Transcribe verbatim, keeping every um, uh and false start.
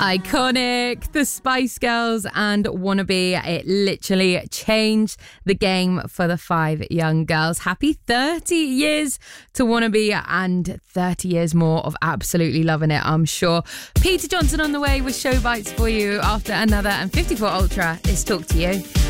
Iconic, the Spice Girls and Wannabe. It literally changed the game for the five young girls. Happy thirty years to Wannabe and thirty years more of absolutely loving it, I'm sure. Peter Johnson on the way with Show Bites for you after another and fifty-four Ultra is Talk to You.